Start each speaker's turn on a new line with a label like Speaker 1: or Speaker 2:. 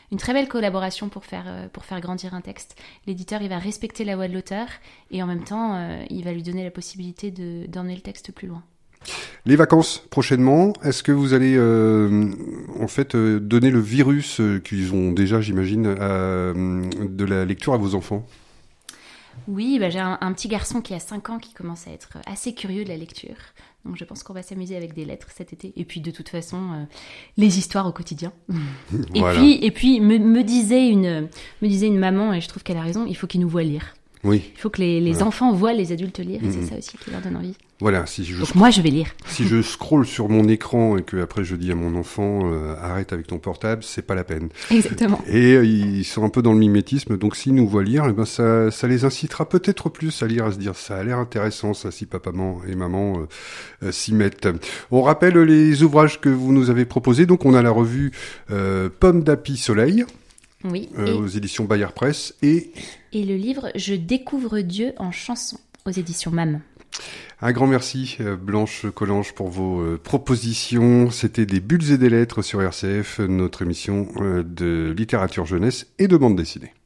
Speaker 1: une très belle collaboration pour faire grandir un texte. L'éditeur, il va respecter la voix de l'auteur et en même temps, il va lui donner la possibilité d'emmener le texte plus loin.
Speaker 2: Les vacances prochainement, est-ce que vous allez donner le virus qu'ils ont déjà, j'imagine, de la lecture à vos enfants ?
Speaker 1: Oui, j'ai un petit garçon qui a 5 ans qui commence à être assez curieux de la lecture. Donc je pense qu'on va s'amuser avec des lettres cet été. Et puis de toute façon, les histoires au quotidien.
Speaker 2: Voilà.
Speaker 1: Et puis me disait une maman, et je trouve qu'elle a raison, il faut qu'ils nous voient lire.
Speaker 2: Oui.
Speaker 1: Il faut que les enfants voient les adultes lire, et c'est ça aussi qui leur donne envie.
Speaker 2: Voilà,
Speaker 1: Donc moi, je vais lire.
Speaker 2: Si je scrolle sur mon écran et que après je dis à mon enfant arrête avec ton portable, c'est pas la peine.
Speaker 1: Exactement.
Speaker 2: Et ils sont un peu dans le mimétisme, donc s'ils nous voient lire, ça les incitera peut-être plus à lire, à se dire ça a l'air intéressant ça si papa et maman s'y mettent. On rappelle les ouvrages que vous nous avez proposés, donc on a la revue Pomme d'Api Soleil.
Speaker 1: Oui.
Speaker 2: Aux éditions Bayard Presse et
Speaker 1: le livre Je découvre Dieu en chanson aux éditions MAM.
Speaker 2: Un grand merci Blanche Collange pour vos propositions. C'était des bulles et des lettres sur RCF, notre émission de littérature jeunesse et de bande dessinée.